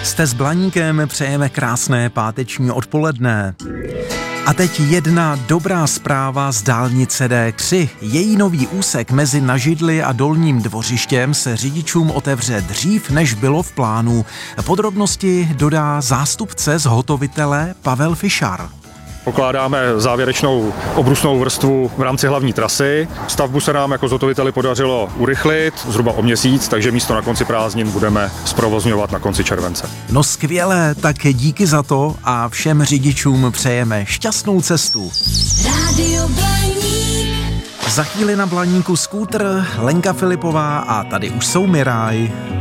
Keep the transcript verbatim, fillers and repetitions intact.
Jste s Blaníkem, přejeme krásné páteční odpoledne. A teď jedna dobrá zpráva z dálnice D tři. Její nový úsek mezi Nažidli a Dolním Dvořištěm se řidičům otevře dřív, než bylo v plánu. Podrobnosti dodá zástupce zhotovitele Pavel Fišar. Pokládáme závěrečnou obrusnou vrstvu v rámci hlavní trasy. Stavbu se nám jako zhotoviteli podařilo urychlit zhruba o měsíc, takže místo na konci prázdnin budeme zprovozňovat na konci července. No skvělé, tak díky za to a všem řidičům přejeme šťastnou cestu. Rádio Blaník. Za chvíli na Blaníku skútr, Lenka Filipová a tady už jsou Miraj.